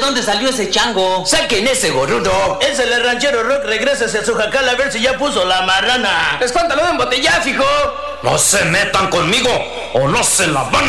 dónde salió ese chango. ¡Saquen ese gorrudo! Es el ranchero Rock, regrésese a su jacal a ver si ya puso la marrana. ¡Espántalo de embotellar, fijo! No se metan conmigo o no se la van